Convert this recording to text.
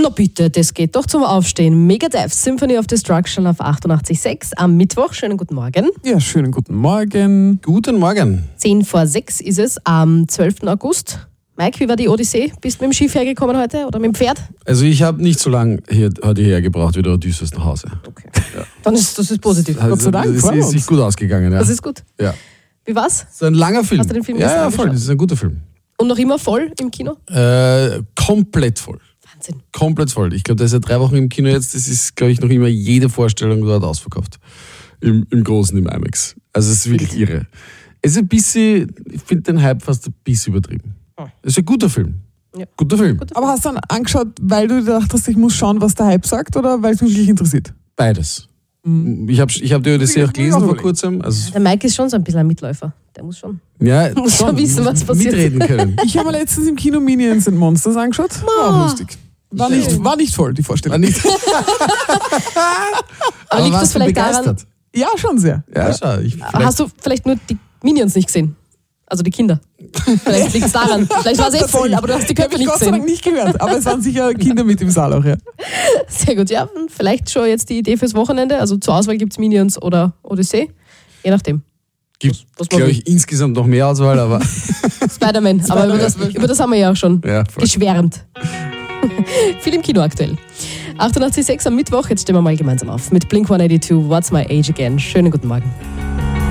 Na bitte, das geht doch zum Aufstehen. Megadeth, Symphony of Destruction auf 88.6 am Mittwoch. Schönen guten Morgen. Ja, schönen guten Morgen. Guten Morgen. 5:10 ist es am 12. August. Mike, wie war die Odyssee? Bist du mit dem Schiff hergekommen heute oder mit dem Pferd? Also ich habe nicht so lange heute hergebracht wie der Odysseus nach Hause. Okay. Ja. Dann ist das ist positiv. Also, Gott sei Dank, das ist sich gut ausgegangen. Ja. Das ist gut. Ja. Wie war's? Das ist ein langer Film. Hast du den Film gestern Ja, voll. angeschaut? Das ist ein guter Film. Und noch immer voll im Kino? Komplett voll. Wahnsinn. Komplett voll. Ich glaube, der ist ja 3 Wochen im Kino jetzt. Das ist, glaube ich, noch immer jede Vorstellung dort ausverkauft. Im Großen, im IMAX. Also es ist wirklich irre. Es ist ein bisschen, ich finde den Hype fast ein bisschen übertrieben. Es ist ein guter Film. Ja. Guter Film. Aber hast du dann angeschaut, weil du gedacht hast, ich muss schauen, was der Hype sagt, oder weil es mich wirklich interessiert? Beides. Ich hab die Odyssee auch gelesen vor kurzem. Also, Der Mike ist schon so ein bisschen ein Mitläufer. Der muss schon. ja, Muss schon wissen, was passiert. Mitreden können. Ich habe mir letztens im Kino Minions and Monsters angeschaut. War auch lustig. War nicht voll, die Vorstellung. Aber liegt das warst du vielleicht daran? begeistert? Ja, schon sehr. Ja, schau. Hast du vielleicht nur die Minions nicht gesehen? Also die Kinder. Vielleicht liegt es daran. Vielleicht war es voll, aber du hast die Köpfe nicht Gott sei Dank gesehen. nicht gehört, aber es waren sicher Kinder mit im Saal auch, ja. Sehr gut, ja. Vielleicht schon jetzt die Idee fürs Wochenende. Also zur Auswahl gibt es Minions oder Odyssee. Je nachdem. Gibt, was man glaube will. ich, insgesamt noch mehr Auswahl, aber Spider-Man. Aber über das haben wir ja auch schon ja, voll. geschwärmt. Viel im Kino aktuell. 88.6 am Mittwoch. Jetzt stehen wir mal gemeinsam auf mit Blink-182, What's My Age Again. Schönen guten Morgen.